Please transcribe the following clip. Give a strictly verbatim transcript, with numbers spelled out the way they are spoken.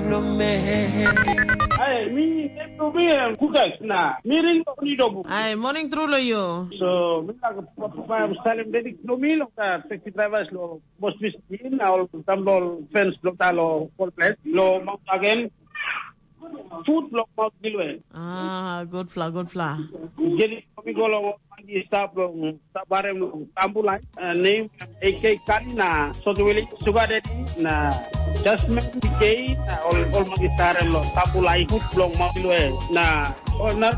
no me. Ay, mi to be kukas na. Miring ko ni dobu. Ay, morning through lo yo. So, mi la pa salim dedik no mi lo ka taxi drivers lo bus miskin all tambol fence lo talo full plate lo mau again. Food block mau gilwe. Ah, good fla, good fla. Jadi kami golong mandi stop lo tabarem lo tambulai name A K Kalina so to wili suga dedi na jasmine K na all all mandi stare lo tambulai food block mau gilwe na na